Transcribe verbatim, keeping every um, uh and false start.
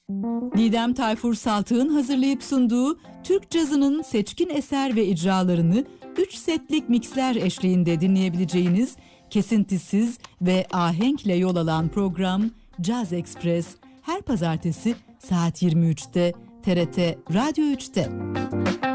Didem Tayfur Saltık'ın hazırlayıp sunduğu Türk cazının seçkin eser ve icralarını üç setlik miksler eşliğinde dinleyebileceğiniz kesintisiz ve ahenkle yol alan program Caz Express her pazartesi saat yirmi üçte T R T Radyo üçte.